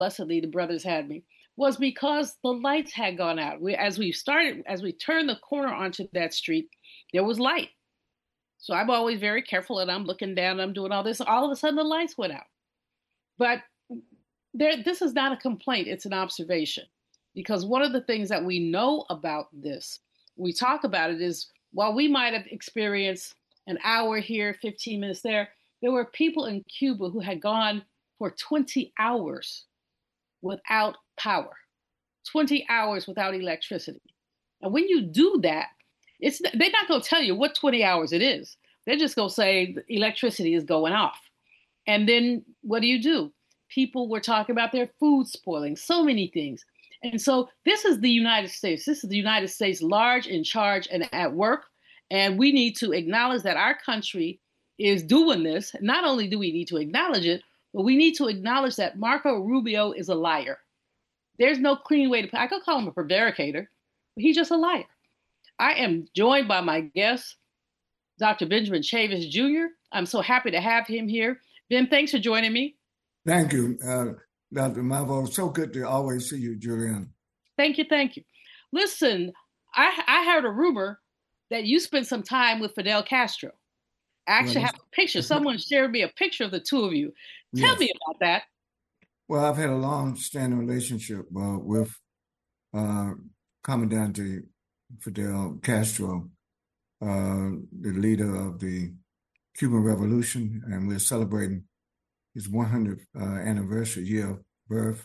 blessedly the brothers had me, was because the lights had gone out. As we turned the corner onto that street, there was light. So I'm always very careful, and I'm looking down, and I'm doing all this. All of a sudden, the lights went out. But this is not a complaint, it's an observation. Because one of the things that we know about this, we talk about it, is while we might have experienced an hour here, 15 minutes there were people in Cuba who had gone for 20 hours without power, 20 hours without electricity. And when you do that, they're not going to tell you what 20 hours it is. They're just going to say the electricity is going off. And then what do? People were talking about their food spoiling, so many things. And so this is the United States. This is the United States large, in charge, and at work. And we need to acknowledge that our country is doing this. Not only do we need to acknowledge it, but we need to acknowledge that Marco Rubio is a liar. There's no clean way I could call him a prevaricator, but he's just a liar. I am joined by my guest, Dr. Benjamin Chavis Jr. I'm so happy to have him here. Ben, thanks for joining me. Thank you, Dr. Malvo. So good to always see you, Julian. Thank you. Listen, I heard a rumor that you spent some time with Fidel Castro. I actually have a picture. Someone shared me a picture of the two of you. Tell me about that. Well, I've had a long-standing relationship with Comandante Fidel Castro, the leader of the Cuban Revolution, and we're celebrating his 100th anniversary year of birth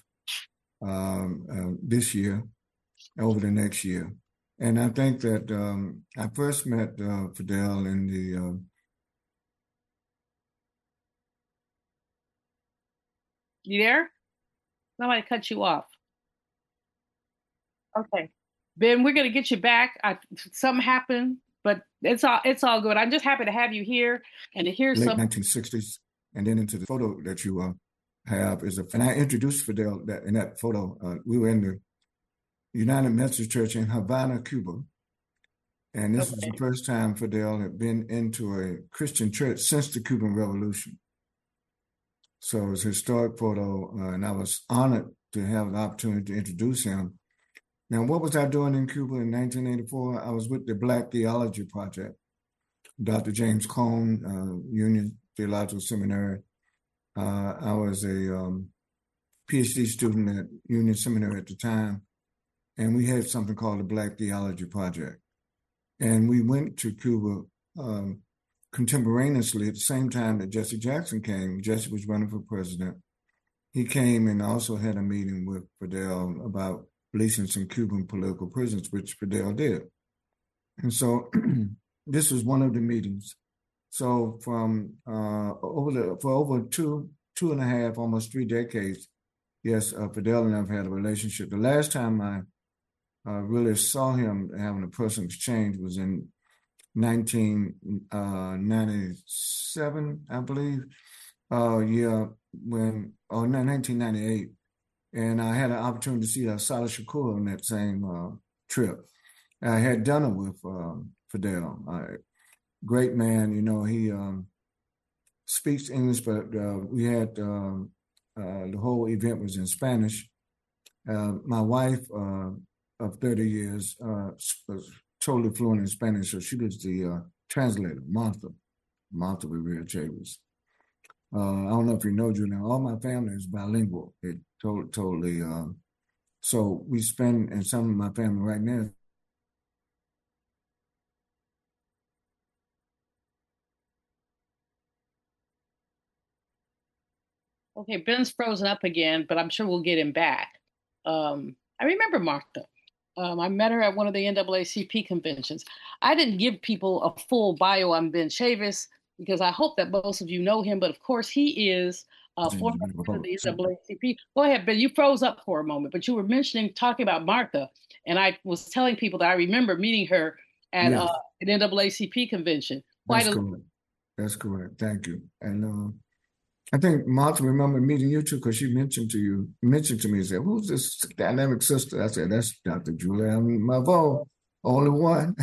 this year, over the next year. And I think that I first met Fidel in the You there? Somebody cut you off. Okay. Ben, we're going to get you back. Something happened, but it's all good. I'm just happy to have you here and to hear late some 1960s, and then into the photo that you have and I introduced Fidel in that photo. We were in the United Methodist Church in Havana, Cuba, and this was the first time Fidel had been into a Christian church since the Cuban Revolution. So it was a historic photo, and I was honored to have the opportunity to introduce him. Now, what was I doing in Cuba in 1984? I was with the Black Theology Project. Dr. James Cone, Union Theological Seminary. I was a PhD student at Union Seminary at the time, and we had something called the Black Theology Project. And we went to Cuba contemporaneously at the same time that Jesse Jackson came. Jesse was running for president. He came and also had a meeting with Fidel about releasing some Cuban political prisoners, which Fidel did. And so this was one of the meetings. So from for over two and a half, almost 3 decades, yes, Fidel and I've had a relationship. The last time I really saw him having a personal exchange was in 1997, I believe. 1998. And I had an opportunity to see Sada Shakur on that same trip. I had dinner with Fidel. Great man, he speaks English, but we had the whole event was in Spanish. My wife of 30 years was totally fluent in Spanish, so she was the translator, Martha Rivera Chavis. I don't know if you know, Julian, all my family is bilingual. It totally. So we spend, and some of my family right now. Okay, Ben's frozen up again, but I'm sure we'll get him back. I remember Martha. I met her at one of the NAACP conventions. I didn't give people a full bio on Ben Chavis because I hope that most of you know him, but of course he is former president of the NAACP. Go ahead, Ben, you froze up for a moment, but you were talking about Martha, and I was telling people that I remember meeting her at an NAACP convention. That's correct. Thank you. And I think Martha remembered meeting you too, because she mentioned to me and said, "Who's this dynamic sister?" I said, "That's Dr. Julian Malvo, only one."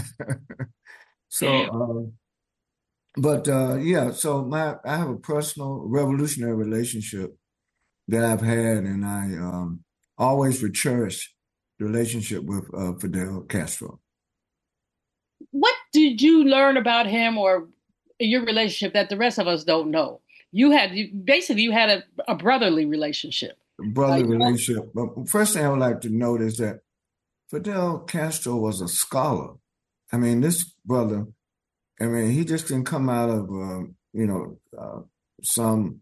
So, so I have a personal revolutionary relationship that I've had, and I always will cherish the relationship with Fidel Castro. What did you learn about him or your relationship that the rest of us don't know? You had a brotherly relationship. Brother relationship. But first thing I would like to note is that Fidel Castro was a scholar. I mean, this brother, I mean, he just didn't come out of, some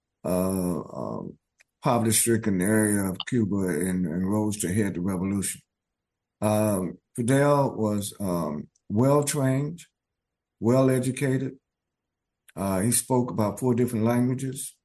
poverty-stricken area of Cuba and rose to head the revolution. Fidel was well-trained, well-educated. He spoke about 4 different languages.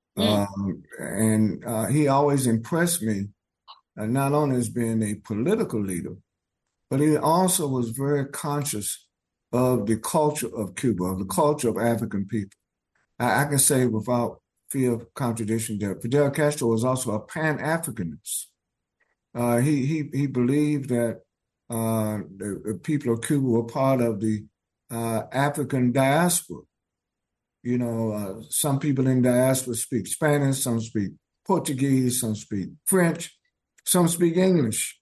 And he always impressed me, not only as being a political leader, but he also was very conscious of the culture of Cuba, of the culture of African people. I can say without fear of contradiction that Fidel Castro was also a Pan-Africanist. He believed that the people of Cuba were part of the African diaspora. Some people in diaspora speak Spanish, some speak Portuguese, some speak French, some speak English.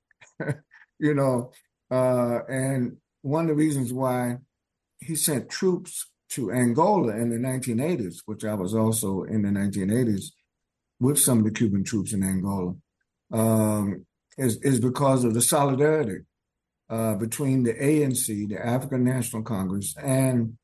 And one of the reasons why he sent troops to Angola in the 1980s, which I was also in the 1980s with some of the Cuban troops in Angola, is because of the solidarity between the ANC, the African National Congress, and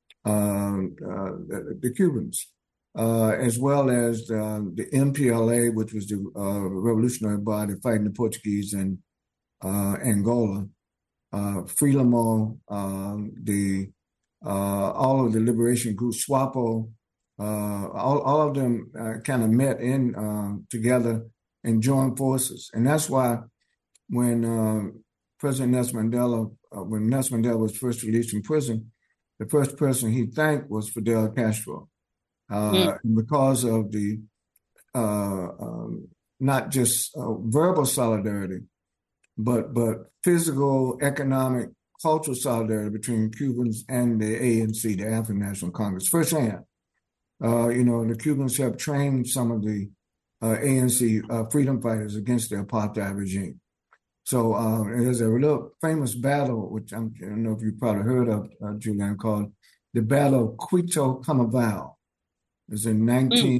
the Cubans, as well as the MPLA, which was the revolutionary body fighting the Portuguese in Angola, Frelimo, all of the liberation groups, SWAPO, all of them kind of met in together and joined forces. And that's why when President Nelson Mandela, when Nelson Mandela was first released from prison, the first person he thanked was Fidel Castro, because of the not just verbal solidarity, but physical, economic, cultural solidarity between Cubans and the ANC, the African National Congress, firsthand. The Cubans have trained some of the ANC freedom fighters against the apartheid regime. So there's a real famous battle, which I don't know if you've probably heard of, Julian, called the Battle of Quito Comaval. It was in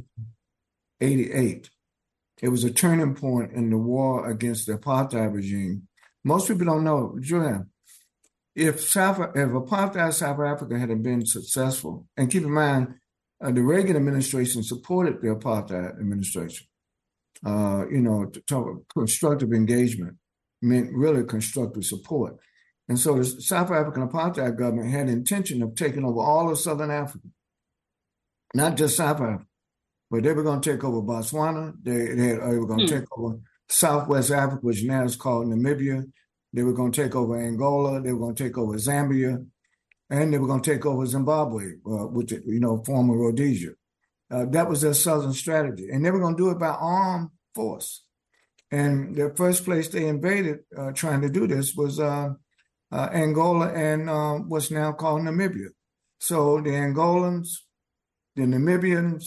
1988. It was a turning point in the war against the apartheid regime. Most people don't know, Julian, if apartheid South Africa had been successful, and keep in mind, the Reagan administration supported the apartheid administration, to talk constructive engagement meant really constructive support. And so the South African apartheid government had intention of taking over all of Southern Africa, not just South Africa, but they were going to take over Botswana. They were going to take over Southwest Africa, which now is called Namibia. They were going to take over Angola. They were going to take over Zambia. And they were going to take over Zimbabwe, which, former Rhodesia. That was their Southern strategy. And they were going to do it by armed force. And the first place they invaded trying to do this was Angola and what's now called Namibia. So the Angolans, the Namibians,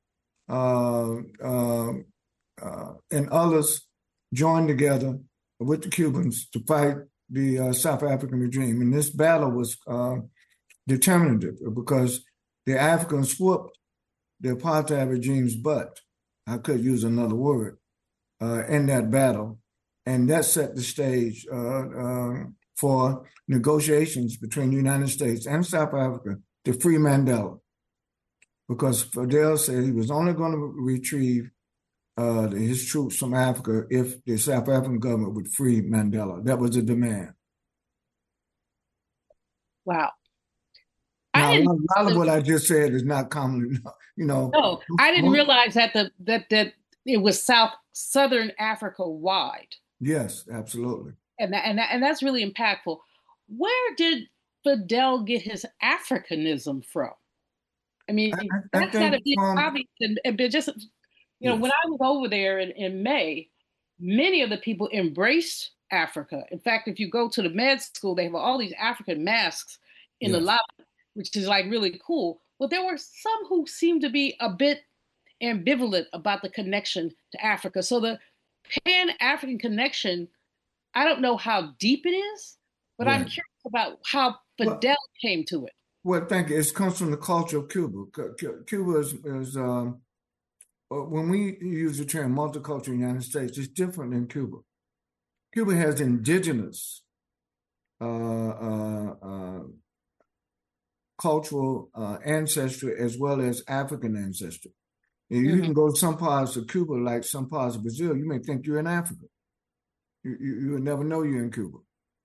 and others joined together with the Cubans to fight the South African regime. And this battle was determinative because the Africans whooped the apartheid regime's butt. I could use another word. In that battle, and that set the stage for negotiations between the United States and South Africa to free Mandela, because Fidel said he was only going to retrieve his troops from Africa if the South African government would free Mandela. That was the demand. Wow. Now, a lot of what I just said is not common, No, I didn't realize that that it was Southern Africa wide. Yes, absolutely. And that's really impactful. Where did Fidel get his Africanism from? I mean, that's got to be obvious. And just, yes. When I was over there in May, many of the people embraced Africa. In fact, if you go to the med school, they have all these African masks in the lobby, which is like really cool. But there were some who seemed to be a bit ambivalent about the connection to Africa. So the Pan-African connection, I don't know how deep it is, but I'm Right. curious about how Well, Fidel came to it. well, thank you. It comes from the culture of Cuba. Cuba is when we use the term multicultural United States, it's different than Cuba. Cuba has indigenous cultural ancestry as well as African ancestry. And you Mm-hmm. can go to some parts of Cuba, like some parts of Brazil, you may think you're in Africa. You would never know you're in Cuba.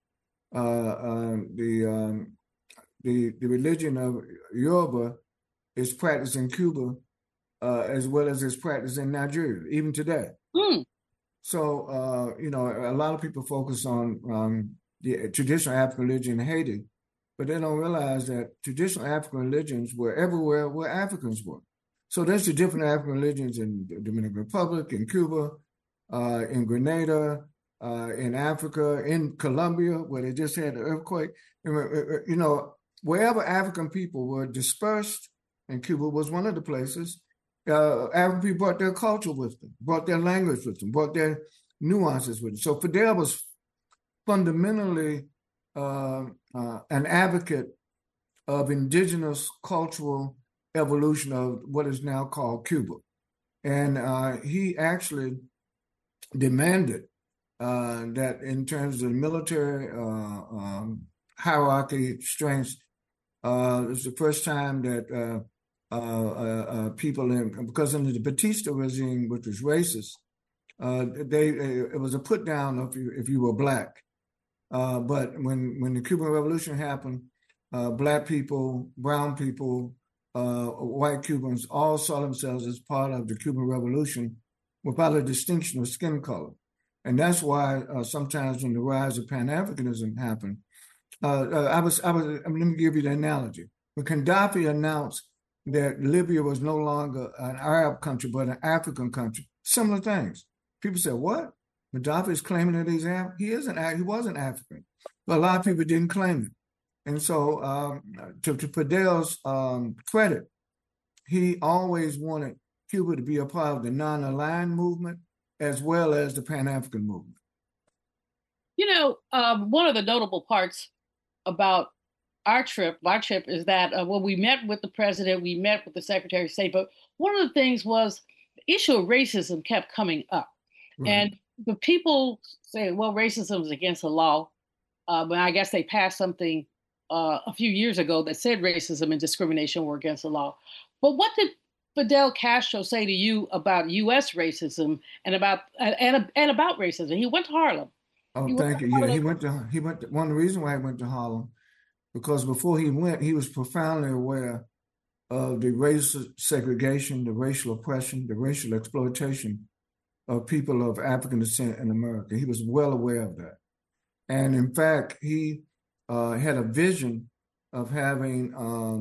The religion of Yoruba is practiced in Cuba as well as it's practiced in Nigeria, even today. Mm. So, a lot of people focus on the traditional African religion in Haiti, but they don't realize that traditional African religions were everywhere where Africans were. So there's the different African religions in the Dominican Republic, in Cuba, in Grenada, in Africa, in Colombia, where they just had the earthquake. Wherever African people were dispersed, and Cuba was one of the places, African people brought their culture with them, brought their language with them, brought their nuances with them. So Fidel was fundamentally an advocate of indigenous cultural evolution of what is now called Cuba. And he actually demanded that in terms of the military hierarchy strengths, it was the first time that people because under the Batista regime, which was racist, it was a put down if you were black. But when the Cuban Revolution happened, black people, brown people, white Cubans all saw themselves as part of the Cuban Revolution without a distinction of skin color. And that's why sometimes when the rise of Pan-Africanism happened, let me give you the analogy. When Gaddafi announced that Libya was no longer an Arab country, but an African country, similar things. People said, what? Gaddafi is claiming that he wasn't African. But a lot of people didn't claim it. And so to Fidel's credit, he always wanted Cuba to be a part of the non-aligned movement as well as the Pan-African movement. One of the notable parts about my trip is that when we met with the president, we met with the Secretary of State, but one of the things was the issue of racism kept coming up. Right. And the people say, well, racism is against the law. But I guess they passed something a few years ago that said racism and discrimination were against the law. But what did Fidel Castro say to you about U.S. racism and about racism? He went to Harlem. Oh, thank you. Yeah, he went to one of the reasons why he went to Harlem, because before he went, he was profoundly aware of the racial segregation, the racial oppression, the racial exploitation of people of African descent in America. He was well aware of that. And in fact, he had a vision of having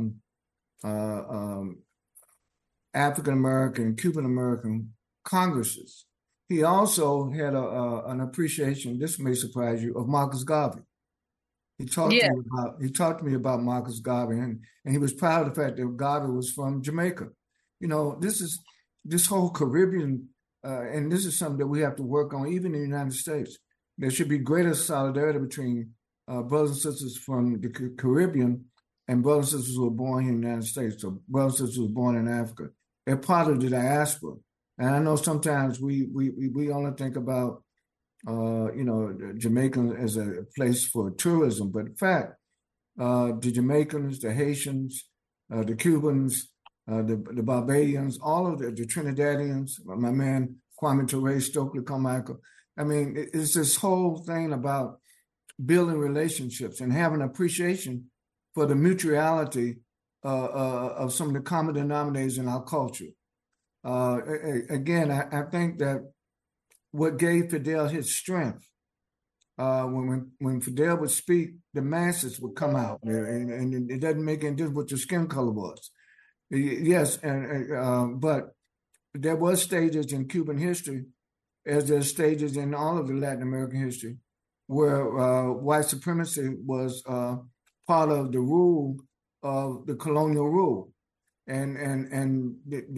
African-American, Cuban-American Congresses. He also had an appreciation, this may surprise you, of Marcus Garvey. He talked to me about Marcus Garvey, and he was proud of the fact that Garvey was from Jamaica. This whole Caribbean, and this is something that we have to work on, even in the United States. There should be greater solidarity between brothers and sisters from the Caribbean and brothers and sisters who were born here in the United States, so brothers and sisters who were born in Africa. They're part of the diaspora. And I know sometimes we only think about Jamaica as a place for tourism, but in fact, the Jamaicans, the Haitians, the Cubans, the Barbadians, all of the Trinidadians, my man Kwame Ture, Stokely Carmichael. I mean, it's this whole thing about building relationships and having appreciation for the mutuality of some of the common denominators in our culture. Again, I think that what gave Fidel his strength, when Fidel would speak, the masses would come out, and it doesn't make any difference what your skin color was. Yes, but there was stages in Cuban history, as there's stages in all of the Latin American history, where white supremacy was part of the rule of the colonial rule. and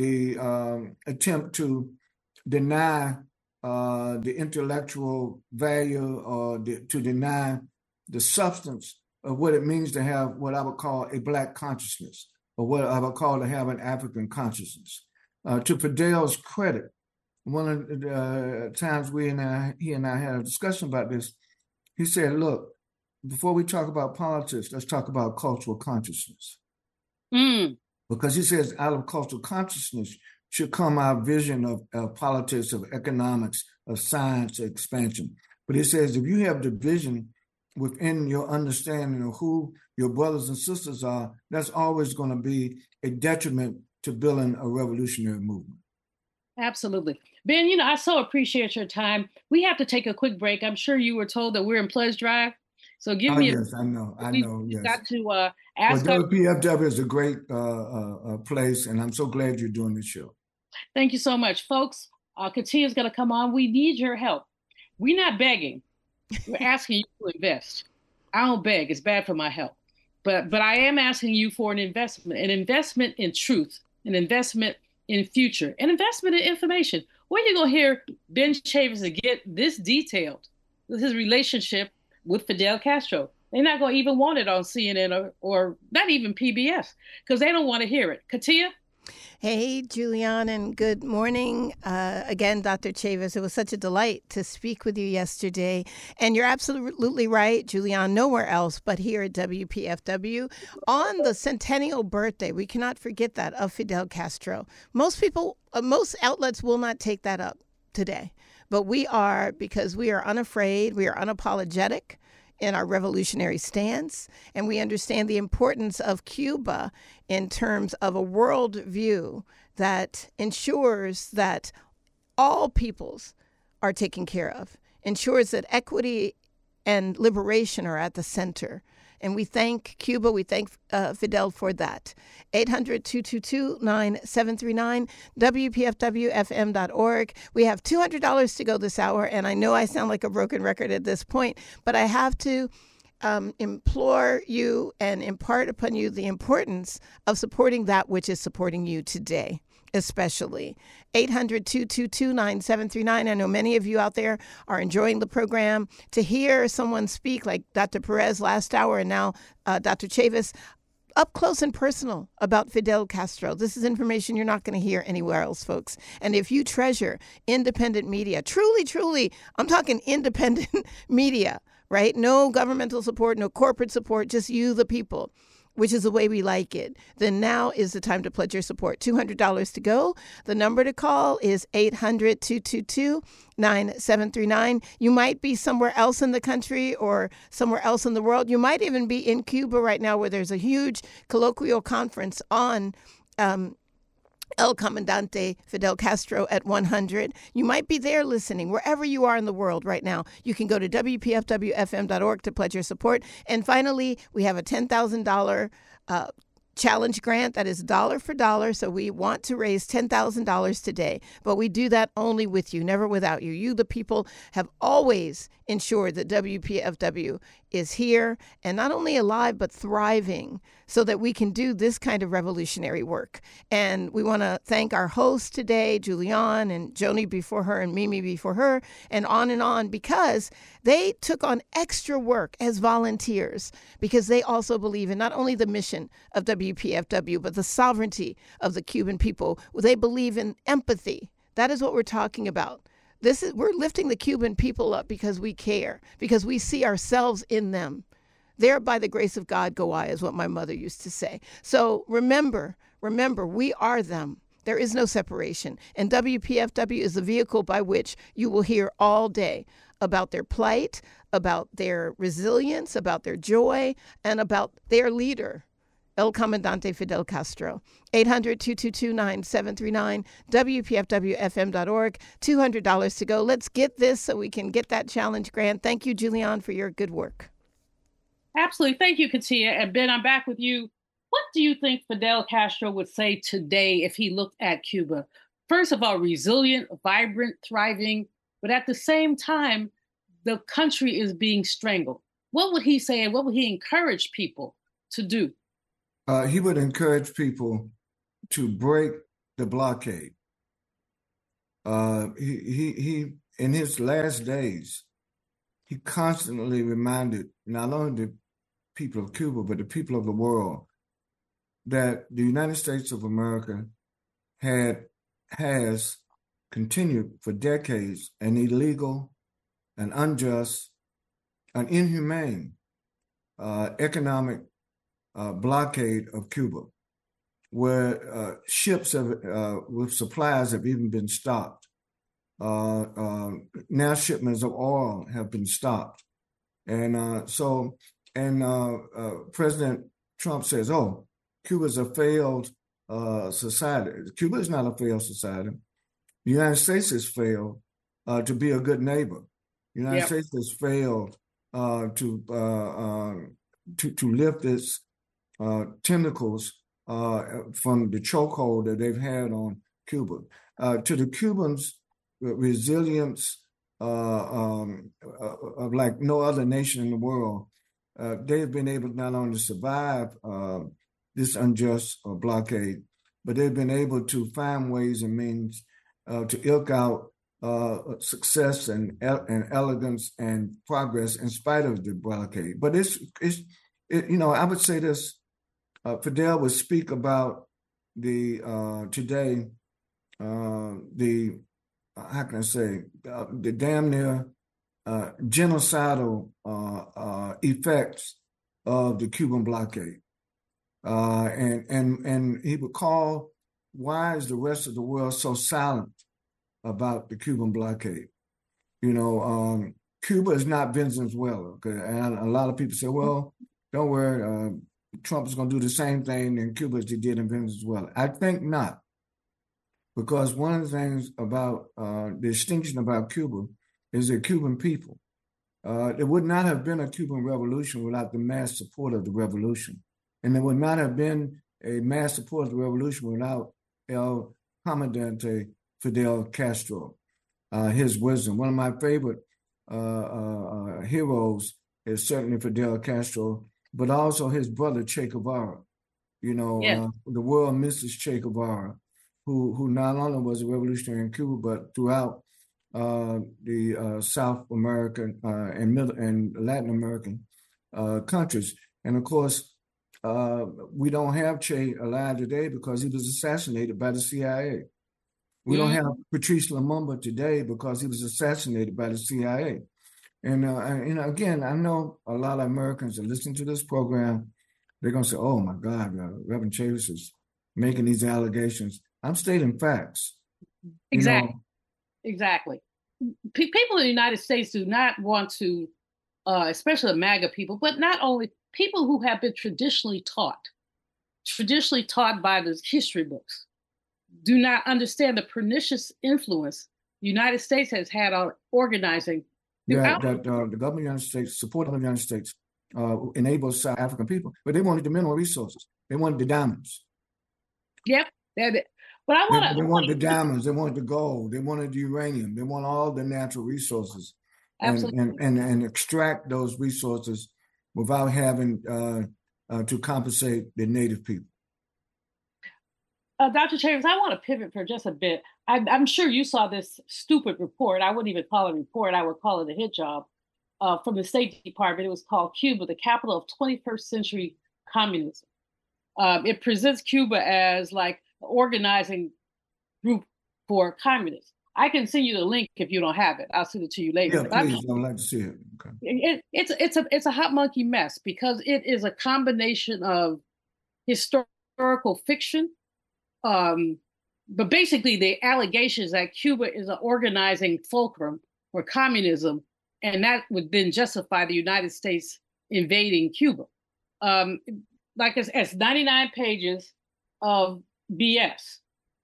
the attempt to deny the intellectual value or to deny the substance of what it means to have what I would call a Black consciousness, or what I would call to have an African consciousness. To Fidel's credit, one of the times he and I had a discussion about this, he said, look, before we talk about politics, let's talk about cultural consciousness. Because he says out of cultural consciousness should come our vision of politics, of economics, of science, expansion. But he says if you have division within your understanding of who your brothers and sisters are, that's always going to be a detriment to building a revolutionary movement. Absolutely. Ben, I so appreciate your time. We have to take a quick break. I'm sure you were told that we're in Pledge Drive. So give me yes, I know, yes. Got to ask. Well, WPFW is a great place, and I'm so glad you're doing this show. Thank you so much, folks. Katia's going to come on. We need your help. We're not begging. We're asking you to invest. I don't beg. It's bad for my health. But I am asking you for an investment in truth, an investment in future, an investment in information. Where you going to hear Ben Chavis get this detailed with his relationship with Fidel Castro? They're not going to even want it on CNN or not even PBS because they don't want to hear it. Katia? Hey, Julian, and good morning. Again, Dr. Chavis, it was such a delight to speak with you yesterday. And you're absolutely right, Julian, nowhere else but here at WPFW on the centennial birthday. We cannot forget that of Fidel Castro. Most people, most outlets will not take that up today. But we are, because we are unafraid, we are unapologetic in our revolutionary stance, and we understand the importance of Cuba in terms of a world view that ensures that all peoples are taken care of, ensures that equity and liberation are at the center. And we thank Cuba, we thank Fidel for that. 800-222-9739, WPFWFM.org. We have $200 to go this hour, and I know I sound like a broken record at this point, but I have to implore you and impart upon you the importance of supporting that which is supporting you today, especially. 800-222-9739. I know many of you out there are enjoying the program. To hear someone speak like Dr. Perez last hour and now Dr. Chavis, up close and personal about Fidel Castro. This is information you're not going to hear anywhere else, folks. And if you treasure independent media, truly, I'm talking independent media, right? No governmental support, no corporate support, just you, the people, which is the way we like it, then now is the time to pledge your support. $200 to go. The number to call is 800-222-9739. You might be somewhere else in the country or somewhere else in the world. You might even be in Cuba right now where there's a huge colloquial conference on El Comandante Fidel Castro at 100. You might be there listening, wherever you are in the world right now. You can go to WPFWFM.org to pledge your support. And finally, we have a $10,000 challenge grant that is dollar for dollar. So we want to raise $10,000 today, but we do that only with you, never without you. You, the people, have always ensured that WPFW is here and not only alive, but thriving so that we can do this kind of revolutionary work. And we want to thank our hosts today, Julian and Joni before her and Mimi before her, and on, because they took on extra work as volunteers because they also believe in not only the mission of WPFW, but the sovereignty of the Cuban people. They believe in empathy. That is what we're talking about. We're lifting the Cuban people up because we care, because we see ourselves in them. There by the grace of God go I, is what my mother used to say. So remember, we are them. There is no separation. And WPFW is the vehicle by which you will hear all day about their plight, about their resilience, about their joy, and about their leader, El Comandante Fidel Castro. 800-222-9739, WPFWFM.org, $200 to go. Let's get this so we can get that challenge grant. Thank you, Julian, for your good work. Absolutely. Thank you, Katia. And Ben, I'm back with you. What do you think Fidel Castro would say today if he looked at Cuba? First of all, resilient, vibrant, thriving, but at the same time, the country is being strangled. What would he say and what would he encourage people to do? He would encourage people to break the blockade. He in his last days, he constantly reminded not only the people of Cuba, but the people of the world that the United States of America has continued for decades an illegal, an unjust, an inhumane economic blockade of Cuba, where ships with supplies have even been stopped. Now shipments of oil have been stopped. And President Trump says, oh, Cuba's a failed society. Cuba is not a failed society. The United States has failed to be a good neighbor. The United States has failed to lift its tentacles from the chokehold that they've had on Cuba. To the Cubans, resilience of like no other nation in the world, they've been able not only to survive this unjust blockade, but they've been able to find ways and means to ilk out success and elegance and progress in spite of the blockade. But I would say this. Fidel would speak about the today the how can I say the damn near genocidal effects of the Cuban blockade, and he would call, why is the rest of the world so silent about the Cuban blockade? Cuba is not Venezuela, okay? And a lot of people say, well, don't worry, Trump is going to do the same thing in Cuba as he did in Venezuela. I think not, because one of the things about the distinction about Cuba is the Cuban people. There would not have been a Cuban revolution without the mass support of the revolution. And there would not have been a mass support of the revolution without El Comandante Fidel Castro, his wisdom. One of my favorite heroes is certainly Fidel Castro, but also his brother Che Guevara. The world misses Che Guevara, who not only was a revolutionary in Cuba, but throughout the South American and Latin American countries. And of course, we don't have Che alive today because he was assassinated by the CIA. We don't have Patrice Lumumba today because he was assassinated by the CIA. And again, I know a lot of Americans are listening to this program. They're going to say, oh, my God, Reverend Chavis is making these allegations. I'm stating facts. Exactly. Exactly. People in the United States do not want to, especially the MAGA people, but not only people who have been traditionally taught by the history books, do not understand the pernicious influence the United States has had on organizing. The government of the United States, support of the United States, enables South African people, but they wanted the mineral resources. They wanted the diamonds. Yep. But they wanted the diamonds. They wanted the gold. They wanted the uranium. They want all the natural resources, and extract those resources without having to compensate the native people. Dr. Chavis, I want to pivot for just a bit. I'm sure you saw this stupid report. I wouldn't even call it a report. I would call it a hit job from the State Department. It was called Cuba, the Capital of 21st Century Communism. It presents Cuba as like an organizing group for communists. I can send you the link if you don't have it. I'll send it to you later. Yeah, please. I'd like to see it. Okay. It's a hot monkey mess because it is a combination of historical fiction. But basically, the allegations that Cuba is an organizing fulcrum for communism, and that would then justify the United States invading Cuba. Like it's 99 pages of BS,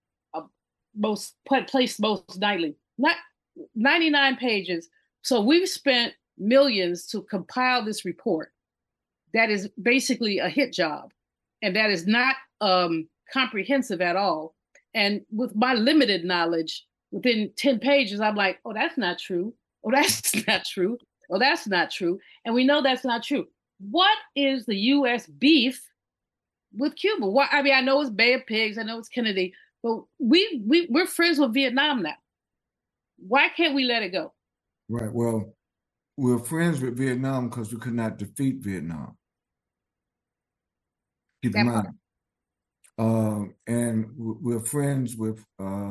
placed most nightly. Not 99 pages. So we've spent millions to compile this report that is basically a hit job, and that is not comprehensive at all. And with my limited knowledge, within 10 pages, I'm like, oh, that's not true. Oh, that's not true. Oh, that's not true. And we know that's not true. What is the U.S. beef with Cuba. Why? I mean, I know it's Bay of Pigs, I know it's Kennedy, but we're friends with Vietnam now. Why can't we let it go? Right. Well, we're friends with Vietnam because we could not defeat Vietnam. Keep in That part. mind. And we're friends with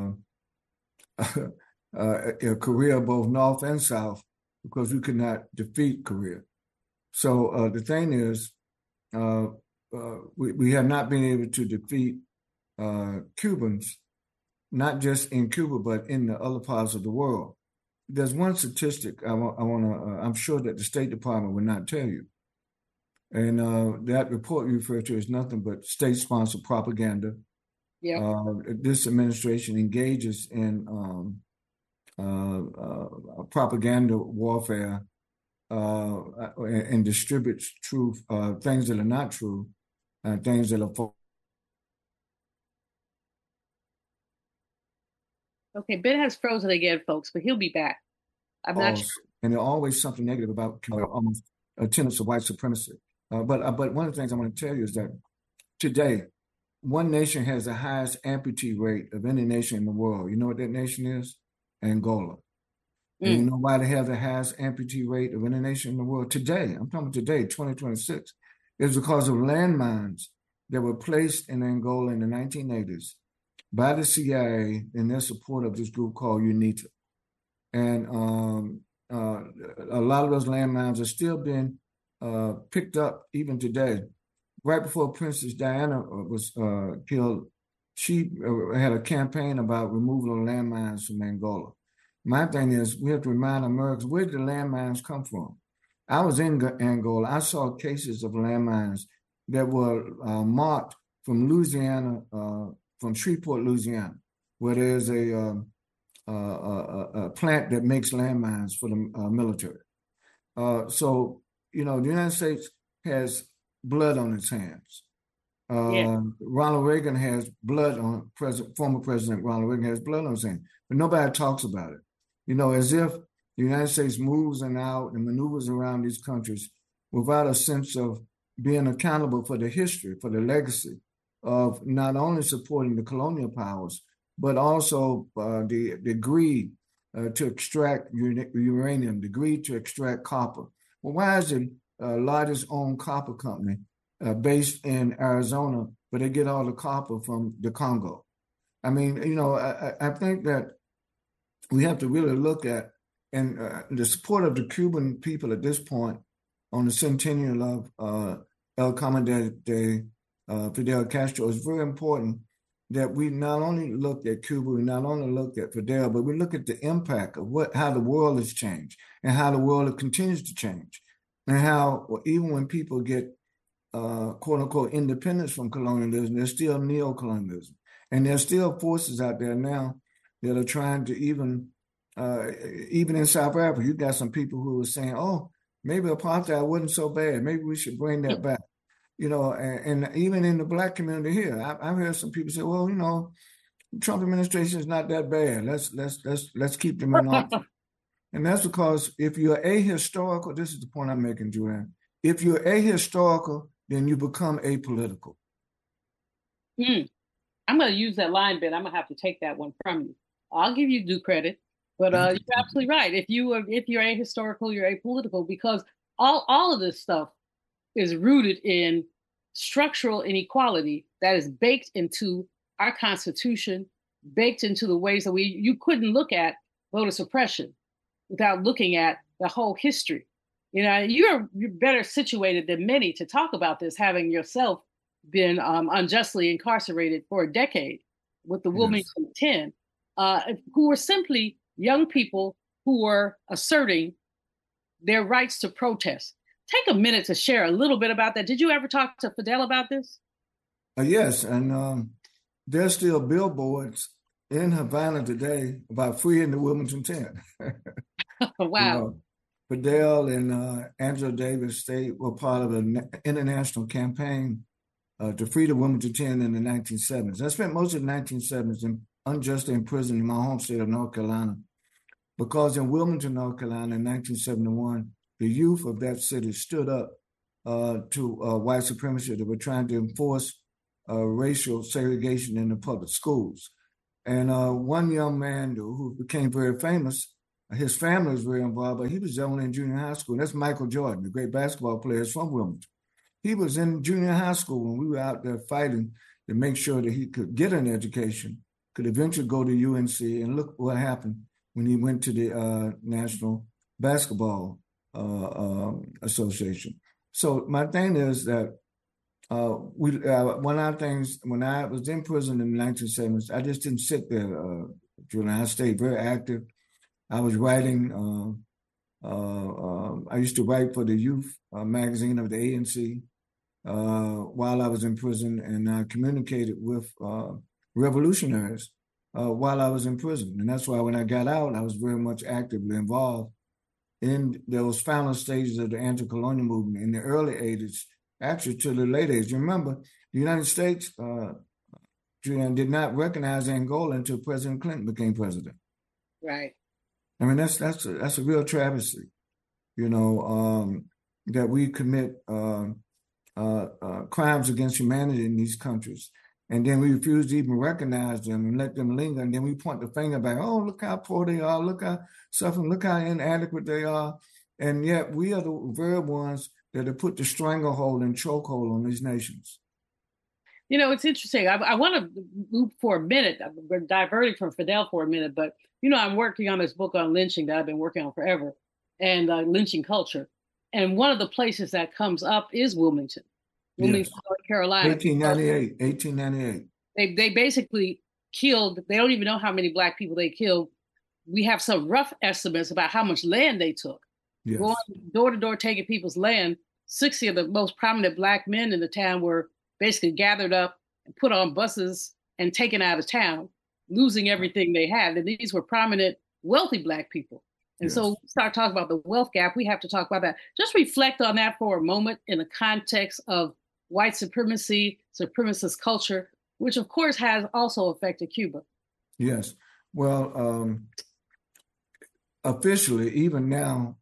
Korea, both North and South, because we could not defeat Korea. So the thing is, we have not been able to defeat Cubans, not just in Cuba, but in the other parts of the world. There's one statistic I'm sure that the State Department would not tell you. And that report you refer to is nothing but state-sponsored propaganda. Yeah. This administration engages in propaganda warfare and distributes truth, things that are not true, things that are false. Okay, Ben has frozen again, folks, but he'll be back. I'm not sure. And there's always something negative about almost tenets of white supremacy. But one of the things I want to tell you is that today, one nation has the highest amputee rate of any nation in the world. You know what that nation is? Angola. And you know why they have the highest amputee rate of any nation in the world today? I'm talking today, 2026. It's because of landmines that were placed in Angola in the 1980s by the CIA in their support of this group called UNITA. And a lot of those landmines are still being picked up even today. Right before Princess Diana was killed, she had a campaign about removal of landmines from Angola. My thing is, we have to remind Americans, where did the landmines come from? I was in Angola. I saw cases of landmines that were marked from Louisiana, from Shreveport, Louisiana, where there's a plant that makes landmines for the military. So, you know, the United States has blood on its hands. Ronald Reagan has blood on former President Ronald Reagan has blood on his hands, but nobody talks about it. You know, as if the United States moves in and out and maneuvers around these countries without a sense of being accountable for the history, for the legacy of not only supporting the colonial powers, but also the greed to extract uranium, the greed to extract copper. Well, why is the largest owned copper company based in Arizona, but they get all the copper from the Congo? I mean, you know, I think that we have to really look at, and the support of the Cuban people at this point on the centennial of El Comandante Fidel Castro is very important, that we not only look at Cuba, we not only look at Fidel, but we look at the impact of how the world has changed and how the world continues to change, and how even when people get quote unquote independence from colonialism, there's still neo-colonialism, and there's still forces out there now that are trying to even in South Africa, you got some people who are saying, "Oh, maybe apartheid wasn't so bad. Maybe we should bring that back." You know, and even in the Black community here, I've heard some people say, "Well, you know, the Trump administration is not that bad. Let's keep them in office." And that's because if you're ahistorical, this is the point I'm making, Joanne. If you're ahistorical, then you become apolitical. I'm going to use that line, Ben. I'm going to have to take that one from you. I'll give you due credit, but you're absolutely right. If you're ahistorical, you're apolitical, because all of this stuff is rooted in structural inequality that is baked into our Constitution, baked into the ways that you couldn't look at voter suppression without looking at the whole history. You know, you're better situated than many to talk about this, having yourself been unjustly incarcerated for a decade with the Wilmington 10, who were simply young people who were asserting their rights to protest. Take a minute to share a little bit about that. Did you ever talk to Fidel about this? Yes, and there's still billboards in Havana today about freeing the Wilmington 10. Wow. You know, Fidel and Angela Davis, they were part of an international campaign to free the Wilmington 10 in the 1970s. I spent most of the 1970s unjustly imprisoned in my home state of North Carolina, because in Wilmington, North Carolina in 1971, the youth of that city stood up to white supremacy that were trying to enforce racial segregation in the public schools. And one young man who became very famous, his family was very involved, but he was only in junior high school. That's Michael Jordan, the great basketball player from Wilmington. He was in junior high school when we were out there fighting to make sure that he could get an education, could eventually go to UNC, and look what happened when he went to the National Basketball Association. So my thing is that one of the things, when I was in prison in the 1970s, I just didn't sit there, Julian. I stayed very active. I was writing. I used to write for the youth magazine of the ANC while I was in prison, and I communicated with revolutionaries while I was in prison. And that's why when I got out, I was very much actively involved in those final stages of the anti-colonial movement in the early 80s, actually to the late 80s. You remember, the United States, Julian, did not recognize Angola until President Clinton became president. Right. I mean, that's a real travesty, that we commit crimes against humanity in these countries. And then we refuse to even recognize them and let them linger. And then we point the finger back, oh, look how poor they are, look how suffering, look how inadequate they are. And yet we are the very ones that have put the stranglehold and chokehold on these nations. It's interesting. I want to loop for a minute. We're diverting from Fidel for a minute, but, I'm working on this book on lynching that I've been working on forever, and lynching culture. And one of the places that comes up is Wilmington, North Carolina. 1898. They basically killed, they don't even know how many Black people they killed. We have some rough estimates about how much land they took. Yes. Going door to door, taking people's land. 60 of the most prominent Black men in the town were basically gathered up and put on buses and taken out of town, losing everything they had. And these were prominent, wealthy Black people. And so we start talking about the wealth gap. We have to talk about that. Just reflect on that for a moment in the context of white supremacy, supremacist culture, which of course has also affected Cuba. Yes. Well, officially, even now,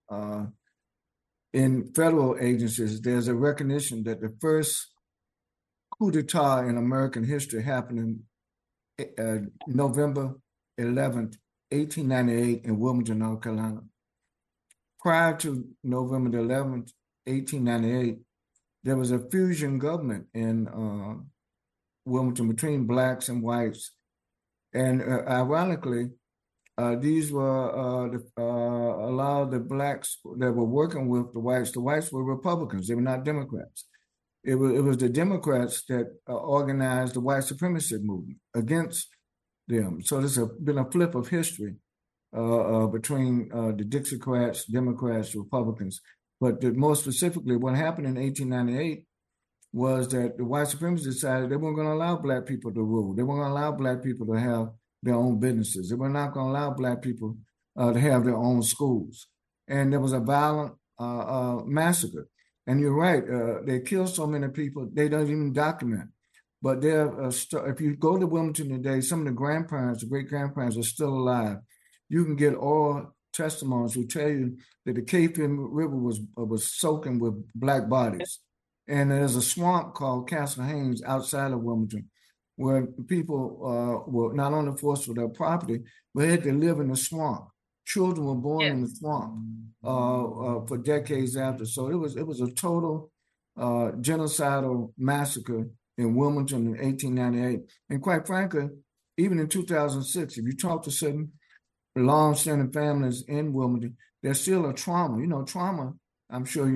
in federal agencies, there's a recognition that the first coup d'etat in American history happened in November 11th, 1898 in Wilmington, North Carolina. Prior to November 11th, 1898, there was a fusion government in Wilmington between Blacks and whites. And ironically, these were allowed the Blacks that were working with the whites. The whites were Republicans. They were not Democrats. It was the Democrats that organized the white supremacy movement against them. So there's been a flip of history between the Dixiecrats, Democrats, Republicans. But more specifically, what happened in 1898 was that the white supremacists decided they weren't going to allow Black people to rule. They weren't going to allow Black people to have their own businesses. They were not going to allow Black people to have their own schools. And there was a violent massacre. And you're right, they killed so many people, they don't even document. But if you go to Wilmington today, some of the grandparents, the great-grandparents are still alive. You can get oral testimonies who tell you that the Cape River was soaking with Black bodies. And there's a swamp called Castle Haynes outside of Wilmington, where people were not only forced for their property, but had to live in the swamp. Children were born in the swamp for decades after. So it was a total genocidal massacre in Wilmington in 1898. And quite frankly, even in 2006, if you talk to certain long-standing families in Wilmington, there's still a trauma. Trauma, I'm sure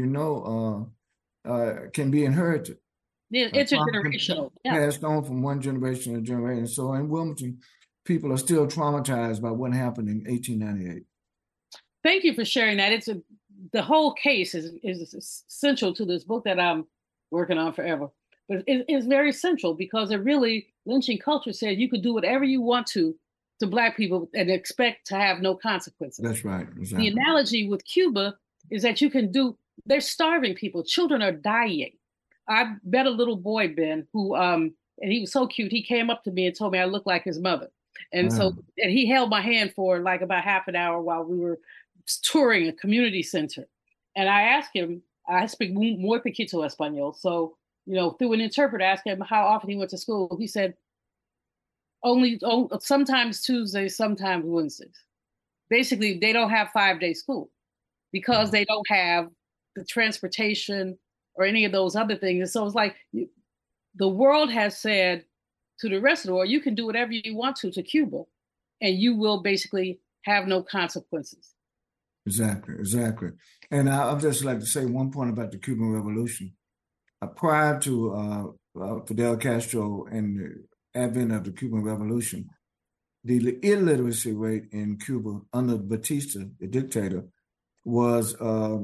can be inherited. Yeah, intergenerational. Passed on from one generation to generation. So in Wilmington, people are still traumatized by what happened in 1898. Thank you for sharing that. The whole case is essential to this book that I'm working on forever. But it's very central because lynching culture said you could do whatever you want to Black people and expect to have no consequences. That's right. Exactly. The analogy with Cuba is that they're starving people. Children are dying. I met a little boy, Ben, who, and he was so cute. He came up to me and told me I looked like his mother. And and he held my hand for like about half an hour while we were touring a community center. And I asked him, I speak muy poquito español. So through an interpreter, asking him how often he went to school. He said, only sometimes Tuesdays, sometimes Wednesdays. Basically, they don't have 5-day school because they don't have the transportation or any of those other things. And so it's like the world has said to the rest of the world, you can do whatever you want to Cuba, and you will basically have no consequences. Exactly. And I'd just like to say one point about the Cuban Revolution. Prior to Fidel Castro and the advent of the Cuban Revolution, the illiteracy rate in Cuba under Batista, the dictator, was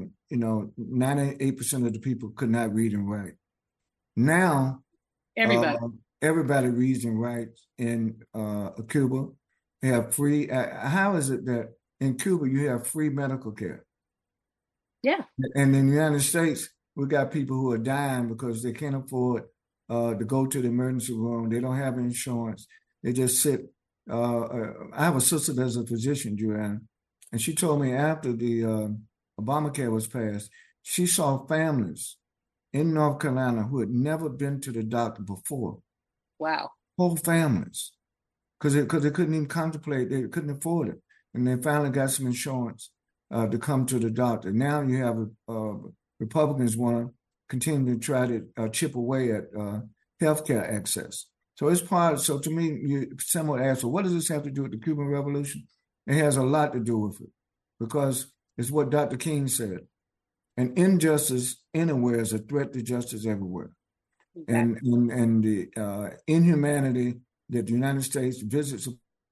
98% of the people could not read and write. Now, everybody reads and writes in Cuba. They have free. How is it that in Cuba you have free medical care? Yeah. And in the United States, we got people who are dying because they can't afford to go to the emergency room. They don't have insurance. They just sit. I have a sister that's a physician, Joanna, and she told me after the Obamacare was passed, she saw families in North Carolina who had never been to the doctor before. Wow. Whole families, because they couldn't even contemplate, they couldn't afford it. And they finally got some insurance to come to the doctor. Now you have Republicans want to continue to try to chip away at healthcare access. So it's part. So to me, you somewhat ask, well, what does this have to do with the Cuban Revolution? It has a lot to do with it, because it's what Dr. King said: an injustice anywhere is a threat to justice everywhere. Exactly. And the inhumanity that the United States visits.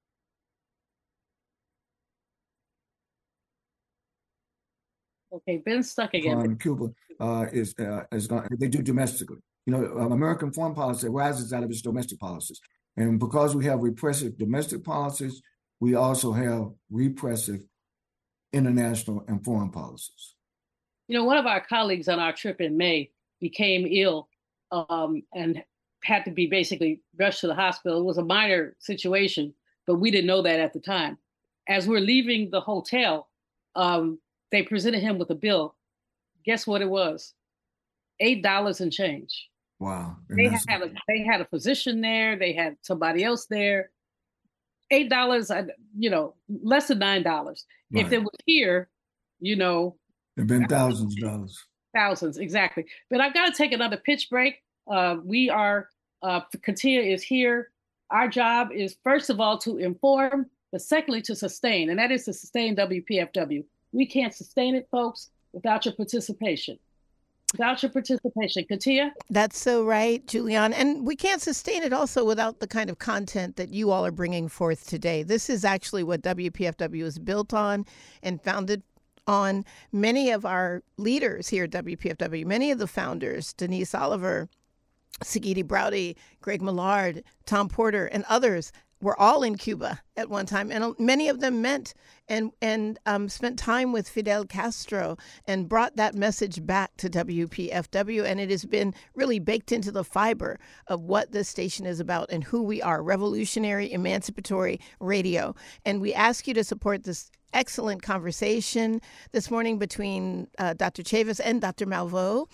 Okay, Ben's stuck again. On Cuba is going. They do domestically. American foreign policy arises out of its domestic policies, and because we have repressive domestic policies, we also have repressive international and foreign policies. One of our colleagues on our trip in May became ill and had to be basically rushed to the hospital. It was a minor situation, but we didn't know that at the time. As we're leaving the hotel, they presented him with a bill. Guess what it was? $8 and change. Wow. They had a physician there. They had somebody else there. $8, less than $9. Right. If it was here, it'd been thousands of dollars. Thousands, exactly. But I've got to take another pitch break. We are, Katia is here. Our job is, first of all, to inform, but secondly, to sustain, and that is to sustain WPFW. We can't sustain it, folks, without your participation. Katia? That's so right, Julianne. And we can't sustain it also without the kind of content that you all are bringing forth today. This is actually what WPFW is built on and founded on. Many of our leaders here at WPFW, many of the founders, Denise Oliver, Sagiti Browdy, Greg Millard, Tom Porter, and others, were all in Cuba at one time, and many of them met and spent time with Fidel Castro and brought that message back to WPFW, and it has been really baked into the fiber of what this station is about and who we are: revolutionary, emancipatory radio. And we ask you to support this excellent conversation this morning between Dr. Chavis and Dr. Malveaux.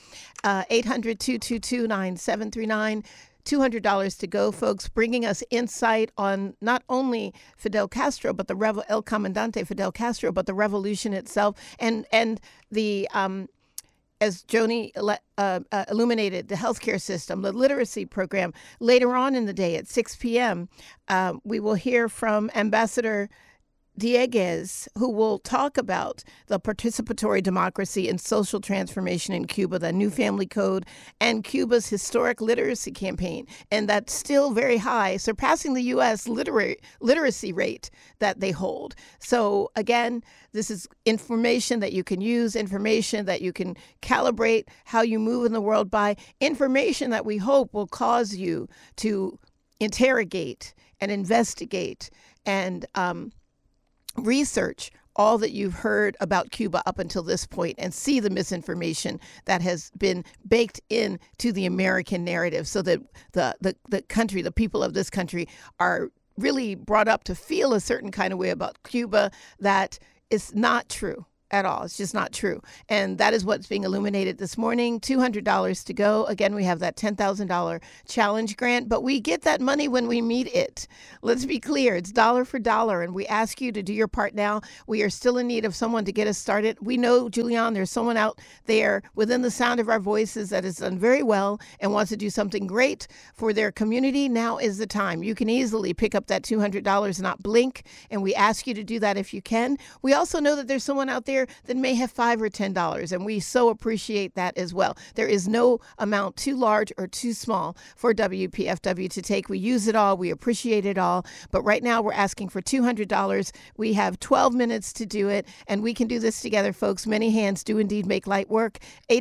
800-222-9739. $200 to go, folks, bringing us insight on not only Fidel Castro, but the El Comandante Fidel Castro, but the revolution itself, and the as Joni illuminated, the healthcare system, the literacy program. Later on in the day at 6 p.m., we will hear from Ambassador Dieguez, who will talk about the participatory democracy and social transformation in Cuba, the new family code, and Cuba's historic literacy campaign. And that's still very high, surpassing the U.S. literacy rate that they hold. So again, this is information that you can use, information that you can calibrate how you move in the world by, information that we hope will cause you to interrogate and investigate and research all that you've heard about Cuba up until this point and see the misinformation that has been baked into the American narrative, so that the country, the people of this country, are really brought up to feel a certain kind of way about Cuba that is not true at all. It's just not true. And that is what's being illuminated this morning. $200 to go. Again, we have that $10,000 challenge grant, but we get that money when we meet it. Let's be clear. It's dollar for dollar. And we ask you to do your part now. We are still in need of someone to get us started. We know, Julian, there's someone out there within the sound of our voices that has done very well and wants to do something great for their community. Now is the time. You can easily pick up that $200, not blink. And we ask you to do that if you can. We also know that there's someone out there that may have $5 or $10, and we so appreciate that as well. There is no amount too large or too small for WPFW to take. We use it all. We appreciate it all. But right now we're asking for $200. We have 12 minutes to do it, and we can do this together, folks. Many hands do indeed make light work.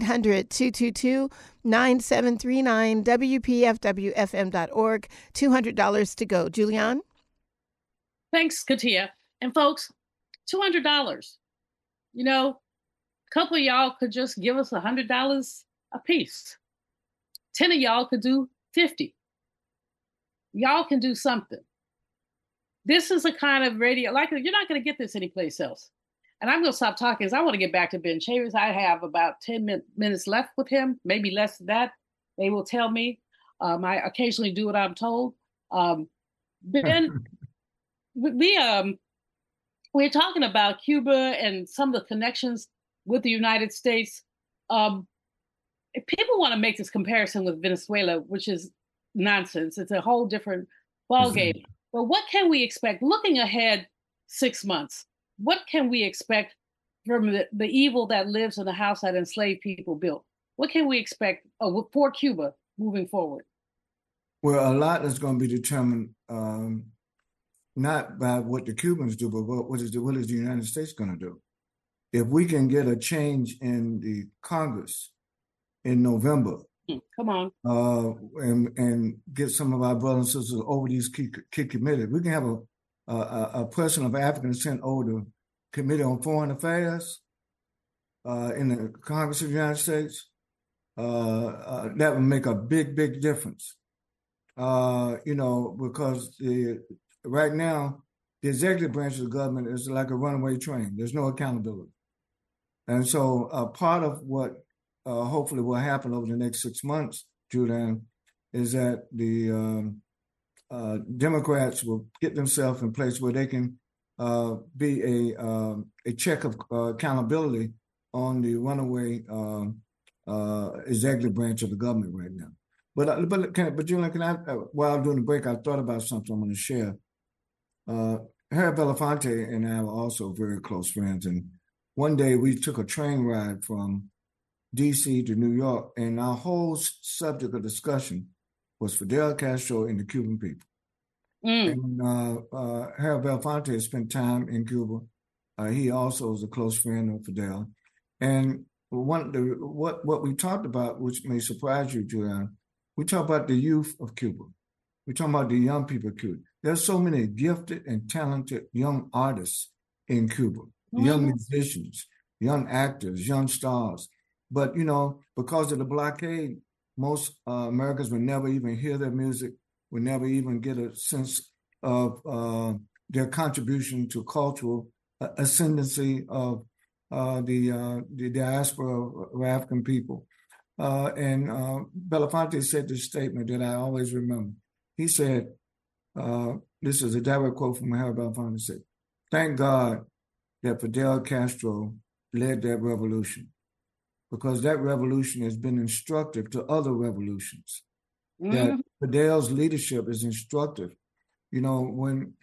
800-222-9739, WPFWFM.org. $200 to go. Julian? Thanks, Katia. And folks, $200. You know, a couple of y'all could just give us $100 a piece. 10 of y'all could do 50. Y'all can do something. This is a kind of radio, like you're not going to get this anyplace else. And I'm going to stop talking because I want to get back to Ben Chavis. I have about 10 minutes left with him, maybe less than that. They will tell me. I occasionally do what I'm told. Ben, we're talking about Cuba and some of the connections with the United States. If people want to make this comparison with Venezuela, which is nonsense. It's a whole different ballgame. Mm-hmm. But what can we expect looking ahead 6 months? What can we expect from the evil that lives in the house that enslaved people built? What can we expect for Cuba moving forward? Well, a lot is going to be determined not by what the Cubans do, but what is the United States going to do? If we can get a change in the Congress in November, come on, and get some of our brothers and sisters over these key committees, we can have a person of African descent over the Committee on Foreign Affairs in the Congress of the United States. That would make a big difference. Because right now, the executive branch of the government is like a runaway train. There's no accountability. And so part of what hopefully will happen over the next 6 months, Julian, is that the Democrats will get themselves in a place where they can be a check of accountability on the runaway executive branch of the government right now. But Julian, while I'm doing the break, I thought about something I'm going to share. Harry Belafonte and I were also very close friends, and one day we took a train ride from D.C. to New York, and our whole subject of discussion was Fidel Castro and the Cuban people. And Harry Belafonte spent time in Cuba. He also was a close friend of Fidel. And what we talked about, which may surprise you, Julian, we talk about the youth of Cuba. We talk about the young people of Cuba. There's so many gifted and talented young artists in Cuba, young musicians, young actors, young stars. But, because of the blockade, most Americans would never even hear their music, would never even get a sense of their contribution to cultural ascendancy of the diaspora of African people. And Belafonte said this statement that I always remember. He said, this is a direct quote from Harry Belafonte, said, "Thank God that Fidel Castro led that revolution, because that revolution has been instructive to other revolutions." That Fidel's leadership is instructive. When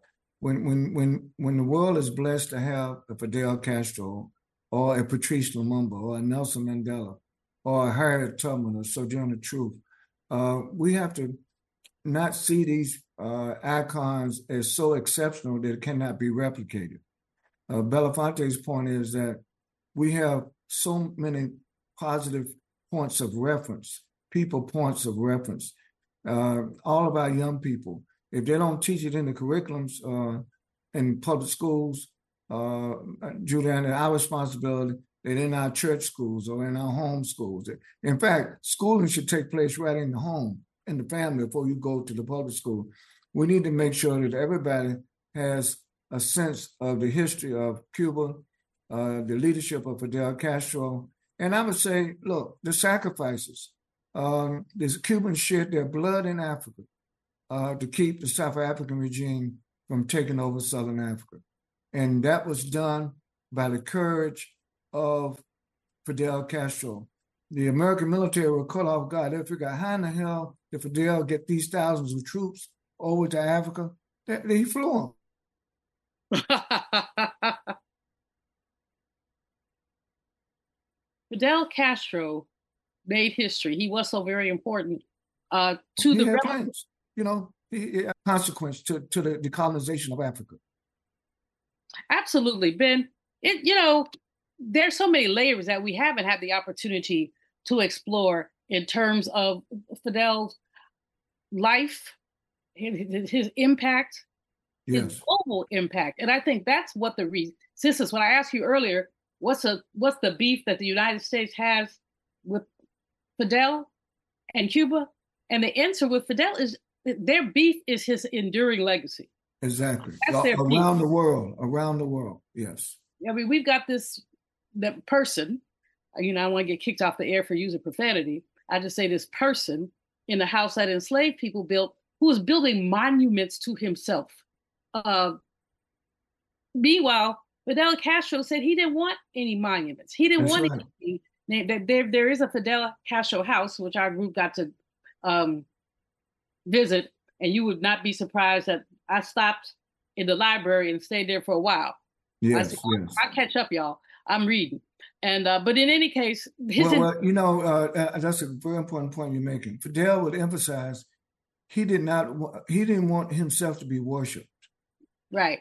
the world is blessed to have a Fidel Castro or a Patrice Lumumba or a Nelson Mandela or a Harriet Tubman or Sojourner Truth, we have to not see these icons as so exceptional that it cannot be replicated. Belafonte's point is that we have so many positive points of reference, points of reference. All of our young people, if they don't teach it in the curriculums in public schools, Julian, our responsibility that in our church schools or in our home schools. In fact, schooling should take place right in the home, in the family, before you go to the public school. We need to make sure that everybody has a sense of the history of Cuba the leadership of Fidel Castro. And I would say, look, the sacrifices. The Cubans shed their blood in Africa to keep the South African regime from taking over Southern Africa. And that was done by the courage of Fidel Castro. The American military were caught off guard. They figured, how in the hell did Fidel get these thousands of troops over to Africa? He flew them. Fidel Castro made history. He was so very important to the revolution. You know, consequence to the decolonization of Africa. Absolutely, Ben. There's so many layers that we haven't had the opportunity to explore in terms of Fidel's life, his impact, his global impact. And I think that's what Sisters, when I asked you earlier, what's the beef that the United States has with Fidel and Cuba? And the answer with Fidel is their beef is his enduring legacy. Exactly. Around the world. Yes. I mean, we've got that person, I don't want to get kicked off the air for using profanity. I just say this person in the house that enslaved people built, who was building monuments to himself. Meanwhile, Fidel Castro said he didn't want any monuments. He didn't want anything. There is a Fidel Castro house, which our group got to visit, and you would not be surprised that I stopped in the library and stayed there for a while. Yes, I'll catch up, y'all. I'm reading. And but in any case, that's a very important point you're making. Fidel would emphasize he didn't want himself to be worshipped. Right.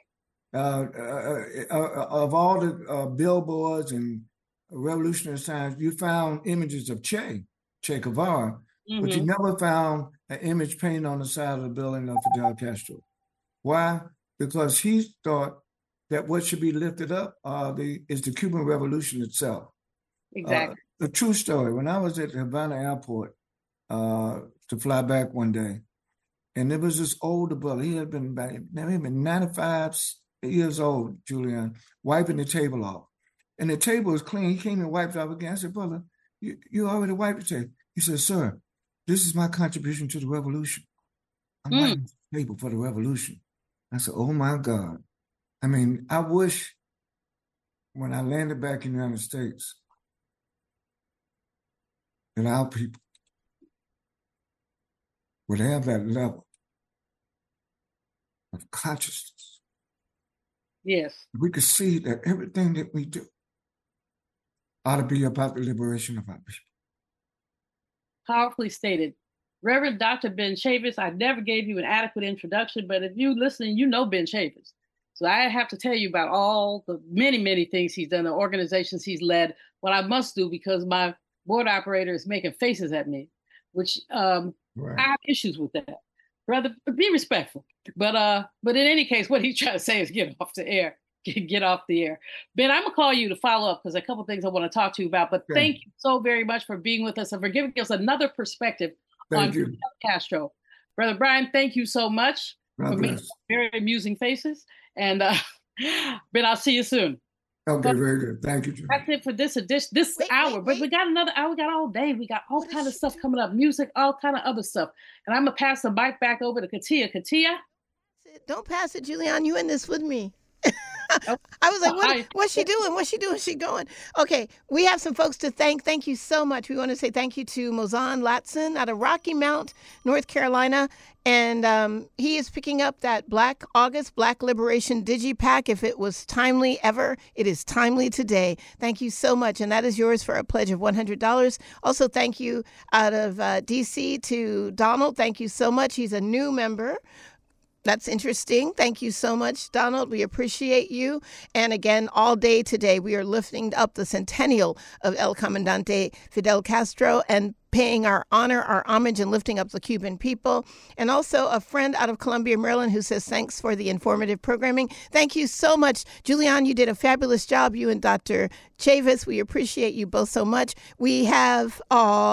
Of all the billboards and revolutionary signs, you found images of Che Guevara, but you never found an image painted on the side of the building of Fidel Castro. Why? Because he thought that what should be lifted up is the Cuban Revolution itself. Exactly. A true story. When I was at the Havana airport to fly back one day, and there was this older brother. He had been 95 years old, Julian, wiping the table off. And the table was clean. He came and wiped it off again. I said, brother, you already wiped the table. He said, sir, this is my contribution to the revolution. I'm wiping the table for the revolution. I said, oh my God. I mean, I wish when I landed back in the United States that our people would have that level of consciousness. Yes. We could see that everything that we do ought to be about the liberation of our people. Powerfully stated. Reverend Dr. Ben Chavis, I never gave you an adequate introduction, but if you're listening, you know Ben Chavis. So I have to tell you about all the many, many things he's done, the organizations he's led, what I must do because my board operator is making faces at me, which I have issues with that. Brother, be respectful. But in any case, what he's trying to say is get off the air. Get off the air. Ben, I'm going to call you to follow up because a couple of things I want to talk to you about. But thank you so very much for being with us and for giving us another perspective on Fidel Castro. Brother Brian, thank you so much for making very amusing faces. And Ben, I'll see you soon. Okay, very good. Thank you, Jim. That's it for this hour. But we got another hour. We got all day. We got all kind of stuff coming up, music, all kind of other stuff. And I'm going to pass the mic back over to Katia. Katia? Don't pass it, Julian. You in this with me. I was like, what's she doing? What's she doing? She going. Okay, we have some folks to thank. Thank you so much. We want to say thank you to Mozan Latson out of Rocky Mount, North Carolina. And he is picking up that Black August, Black Liberation Digipack. If it was timely ever, it is timely today. Thank you so much. And that is yours for a pledge of $100. Also, thank you out of D.C. to Donald. Thank you so much. He's a new member. That's interesting. Thank you so much, Donald. We appreciate you. And again, all day today, we are lifting up the centennial of El Comandante Fidel Castro and paying our honor, our homage, and lifting up the Cuban people. And also a friend out of Columbia, Maryland, who says, thanks for the informative programming. Thank you so much. Julian, you did a fabulous job, you and Dr. Chavis. We appreciate you both so much. He just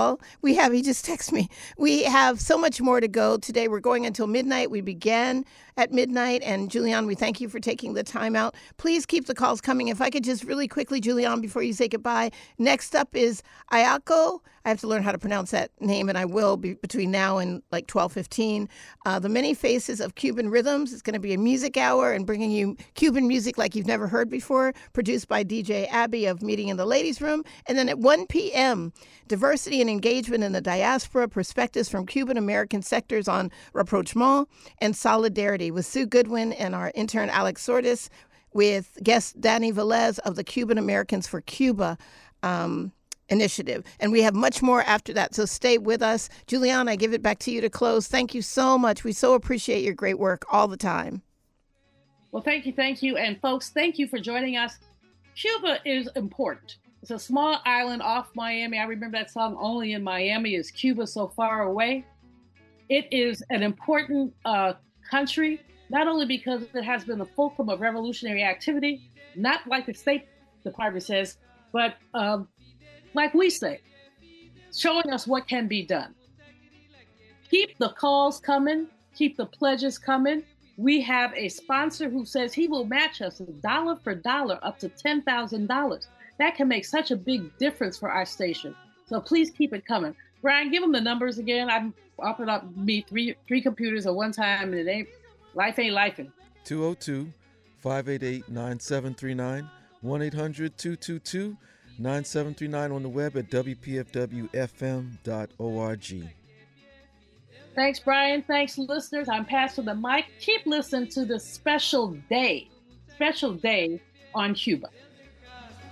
texted me. We have so much more to go. Today we're going until midnight. We began at midnight. And Julian, we thank you for taking the time out. Please keep the calls coming. If I could just really quickly, Julian, before you say goodbye, next up is Ayako. I have to learn how to pronounce that name, and I will be between now and like 12:15. The Many Faces of Cuban Rhythms. It's going to be a music hour and bringing you Cuban music like you've never heard before, produced by DJ Abby of Meeting in the Ladies Room. And then at 1 p.m., Diversity and Engagement in the Diaspora, Perspectives from Cuban American Sectors on Rapprochement and Solidarity with Sue Goodwin and our intern Alex Sortis, with guest Danny Velez of the Cuban Americans for Cuba initiative. And we have much more after that, so stay with us. Julian, I give it back to you to close. Thank you so much. We so appreciate your great work all the time. Well, thank you. And folks, thank you for joining us. Cuba is important. It's a small island off Miami. I remember that song, Only in Miami is Cuba So Far Away. It is an important country, not only because it has been the fulcrum of revolutionary activity, not like the State Department says, but like we say, showing us what can be done. Keep the calls coming. Keep the pledges coming. We have a sponsor who says he will match us dollar for dollar up to $10,000. That can make such a big difference for our station. So please keep it coming. Brian, give them the numbers again. I'm offering up me three computers at one time, and life ain't lifing. 202-588-9739, 1-800-222-9739 on the web at wpfwfm.org. Thanks, Brian. Thanks, listeners. I'm passing the mic. Keep listening to the special day on Cuba.